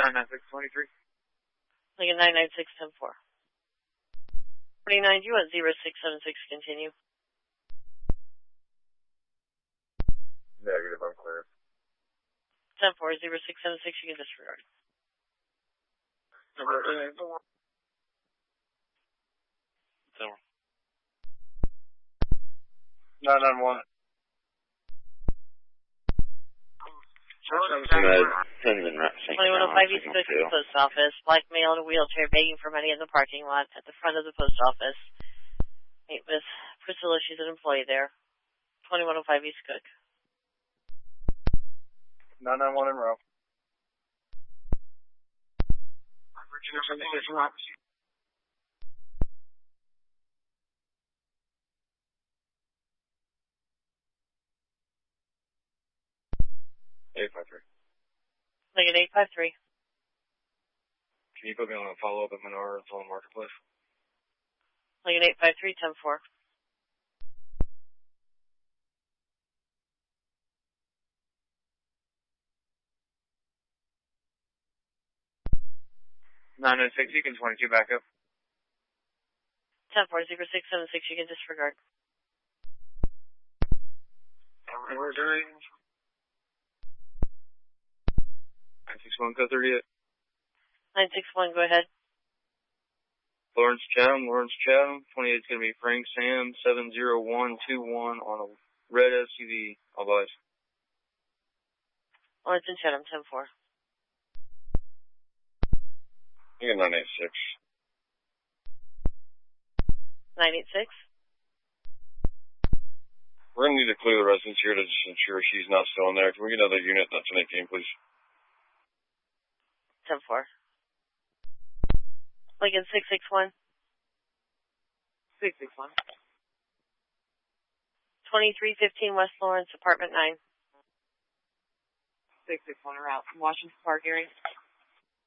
99623. Lincoln 996-10-4. 49, you want 0676 continue. Negative, I'm clear. 10-4, 0676, you can disregard. Number 994. 991. 2105 East Cook Post Office. Black male in a wheelchair begging for money in the parking lot at the front of the post office. Meet Miss Priscilla, she's an employee there. 2105 East Cook. 991 in row. Virginia 853. Lincoln 853. Can you put me on a follow-up at Menards on the Marketplace? Lincoln 853, 10-4. You can 22 back up. 10-4, 0676, you can disregard. Where's your name? 961 code 38. 961, go ahead. Lawrence Chatham. 28 is going to be Frank Sam 70121 on a red SUV. All boys. Lawrence and Chatham, 10-4. You got 986. 986. We're going to need to clear the residence here to just ensure she's not still in there. Can we get another unit that's an 18, please? 10-4. Lincoln 661. 661. 2315 West Lawrence, apartment 9. 661 are out from Washington Park area.